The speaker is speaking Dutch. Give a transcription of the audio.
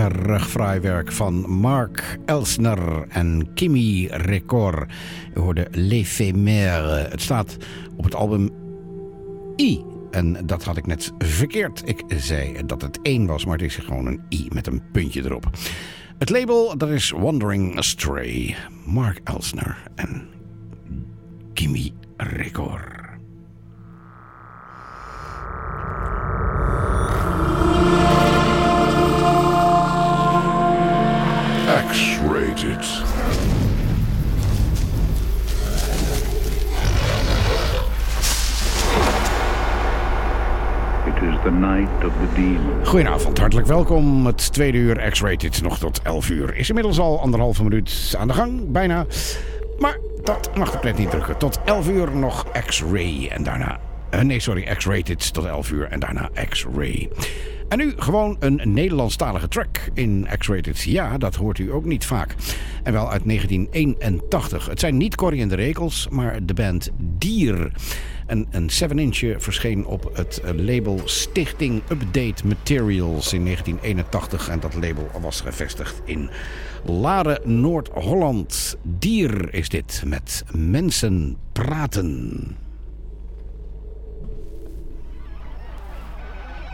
erg fraai werk van Mark Elsner en Kimi Record. U hoorde L'Éphémère. Het staat op het album I. En dat had ik net verkeerd. Ik zei dat het 1 was, maar het is gewoon een I met een puntje erop. Het label, dat is Wandering Astray. Mark Elsner en Kimi Record. X-rated. It is the night of the demon. Goedenavond, hartelijk welkom. Het tweede uur X-rated nog tot 11 uur. Is inmiddels al 1,5 minuut aan de gang, bijna. Maar dat mag de pret niet drukken. Tot 11 uur nog X-ray en daarna... X-rated tot 11 uur en daarna X-ray. En nu gewoon een Nederlandstalige track in X-rated. Ja, dat hoort u ook niet vaak. En wel uit 1981. Het zijn niet Corrie en de Rekels, maar de band Dier. Een 7-inchje verscheen op het label Stichting Update Materials in 1981. En dat label was gevestigd in Laren, Noord-Holland. Dier is dit met Mensen Praten.